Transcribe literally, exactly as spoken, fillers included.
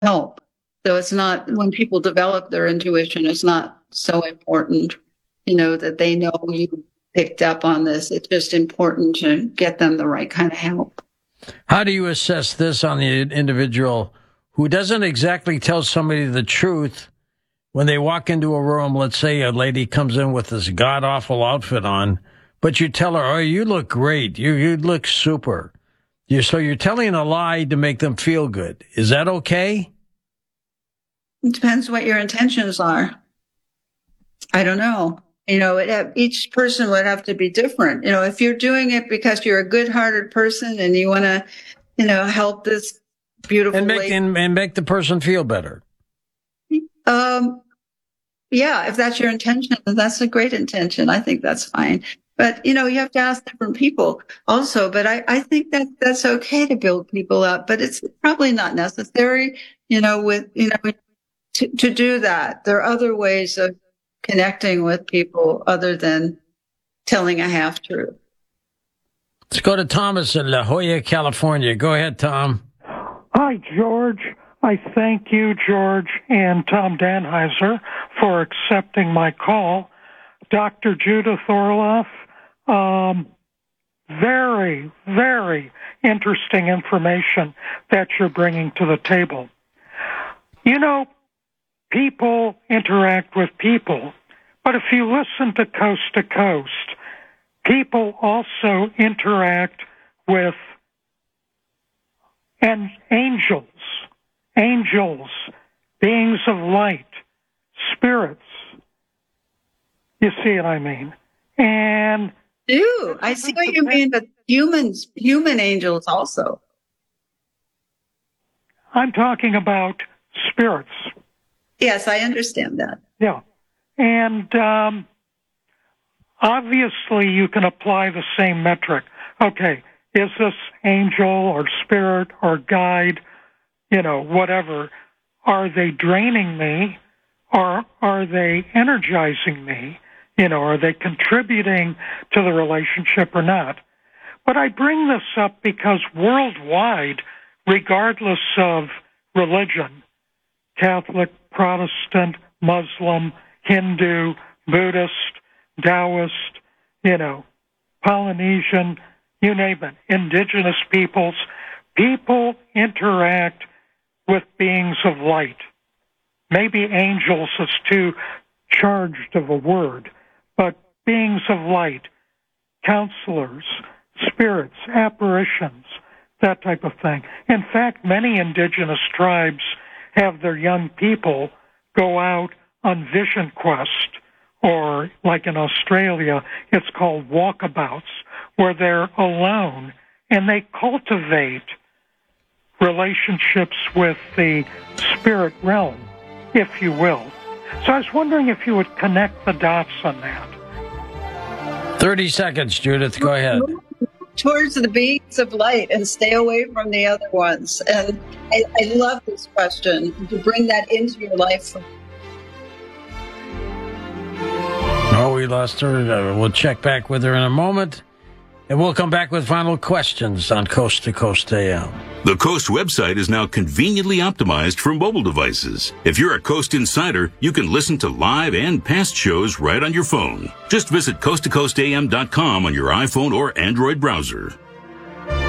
help. So it's not, when people develop their intuition, it's not so important, you know, that they know you picked up on this. It's just important to get them the right kind of help. How do you assess this on the individual who doesn't exactly tell somebody the truth when they walk into a room? Let's say a lady comes in with this god-awful outfit on, but you tell her, oh, you look great. You you look super. You, so you're telling a lie to make them feel good. Is that okay? It depends what your intentions are. I don't know. You know, it, each person would have to be different. You know, if you're doing it because you're a good-hearted person and you want to, you know, help this beautiful and make lady, and, and make the person feel better. Um, yeah, if that's your intention, that's a great intention. I think that's fine. But, you know, you have to ask different people also. But I, I think that that's okay to build people up, but it's probably not necessary, you know, with, you know, to, to do that. There are other ways of connecting with people other than telling a half-truth. Let's go to Thomas in La Jolla, California. Go ahead, Tom. Hi, George. I thank you, George, and Tom Danheiser for accepting my call. Doctor Judith Orloff, um, very, very interesting information that you're bringing to the table. You know, people interact with people, but if you listen to Coast to Coast, people also interact with and angels, angels, beings of light, spirits. You see what I mean? And do I see what you mean? But humans, human angels also. I'm talking about spirits. Yes, I understand that. Yeah. And um, obviously you can apply the same metric. Okay, is this angel or spirit or guide, you know, whatever, are they draining me or are they energizing me? You know, are they contributing to the relationship or not? But I bring this up because worldwide, regardless of religion, Catholic, Protestant, Muslim, Hindu, Buddhist, Taoist, you know, Polynesian, you name it, indigenous peoples, people interact with beings of light. Maybe angels is too charged of a word, but beings of light, counselors, spirits, apparitions, that type of thing. In fact, many indigenous tribes have their young people go out on vision quest, or like in Australia, it's called walkabouts, where they're alone and they cultivate relationships with the spirit realm, if you will. So I was wondering if you would connect the dots on that. thirty seconds, Judith. Go ahead. Towards the beings of light and stay away from the other ones. And I, I love this question, to bring that into your life. Oh, we lost her. We'll check back with her in a moment. And we'll come back with final questions on Coast to Coast A M. The Coast website is now conveniently optimized for mobile devices. If you're a Coast insider, you can listen to live and past shows right on your phone. Just visit coast to coast a m dot com on your iPhone or Android browser.